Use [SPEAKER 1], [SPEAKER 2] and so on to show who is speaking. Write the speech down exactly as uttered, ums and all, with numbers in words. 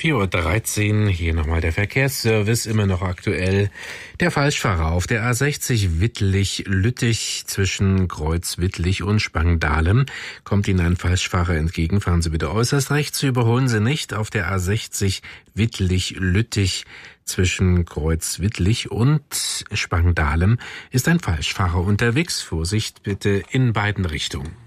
[SPEAKER 1] vier Uhr dreizehn, hier nochmal der Verkehrsservice, immer noch aktuell. Der Falschfahrer auf der A sechzig Wittlich-Lüttich zwischen Kreuz-Wittlich und Spangdahlem. Kommt Ihnen ein Falschfahrer entgegen, fahren Sie bitte äußerst rechts, überholen Sie nicht. Auf der A sechzig Wittlich-Lüttich zwischen Kreuz-Wittlich und Spangdahlem ist ein Falschfahrer unterwegs. Vorsicht bitte in beiden Richtungen.